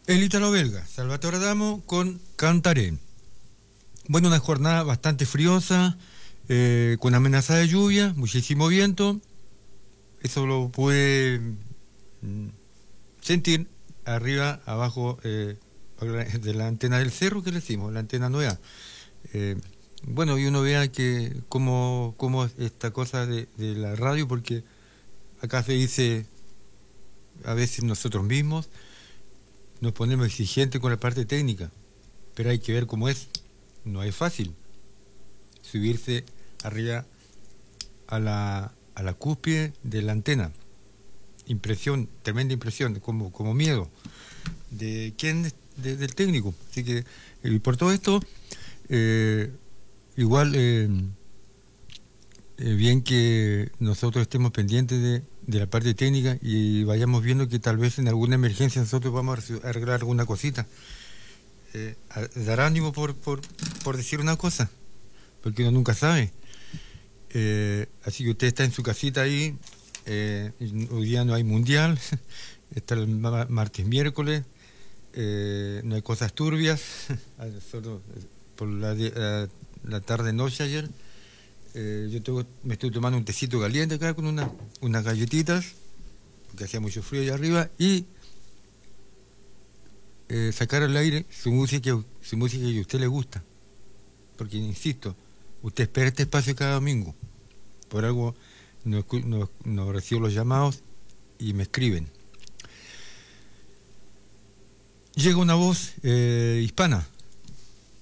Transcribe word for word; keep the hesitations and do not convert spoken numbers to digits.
El ítalo-belga, Salvatore Adamo con Cantaré. Bueno, una jornada bastante friosa, eh, con amenaza de lluvia, muchísimo viento. Eso lo pude mm, sentir arriba, abajo eh, de la antena del cerro que le decimos, la antena nueva. Eh, bueno, y uno vea que cómo, cómo es esta cosa de, de la radio, porque acá se dice a veces nosotros mismos nos ponemos exigentes con la parte técnica, pero hay que ver cómo es. No es fácil subirse arriba a la, a la cúspide de la antena. Impresión, tremenda impresión, como, como miedo. ¿De quién? De, del técnico. Así que, y por todo esto, eh, igual, eh, eh, bien que nosotros estemos pendientes de, de la parte técnica y vayamos viendo que tal vez en alguna emergencia nosotros vamos a arreglar alguna cosita. Eh, dar ánimo por, por, por decir una cosa, porque uno nunca sabe. Eh, así que usted está en su casita ahí, eh, hoy día no hay mundial, está el martes, miércoles, eh, no hay cosas turbias, solo por la, la, la tarde-noche ayer, eh, yo tengo, me estoy tomando un tecito caliente acá con una, unas galletitas, porque hacía mucho frío allá arriba, y eh, sacar al aire su música, su música que a usted le gusta, porque insisto, usted espera este espacio cada domingo, por algo no, no, no recibo los llamados y me escriben. Llega una voz eh, hispana,